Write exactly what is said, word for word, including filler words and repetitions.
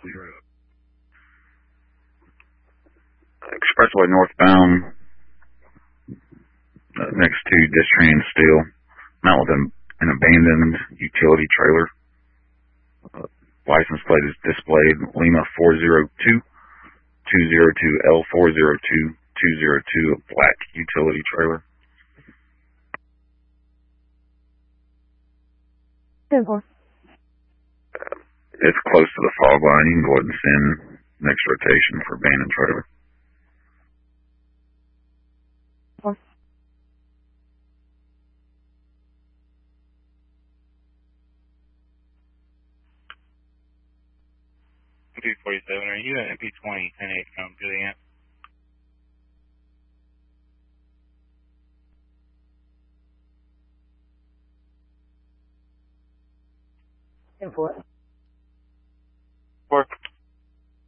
Expressway northbound, uh, next to Distrand Steel, met with an, an abandoned utility trailer. Uh, license plate is displayed Lima four zero two two zero two L four zero two two zero two, a black utility trailer. Simple. Uh, it's close to the fog line. You can go ahead and send next rotation for abandoned trailer. two forty-seven, are you at M P twenty, ten eight from Juliet? Import.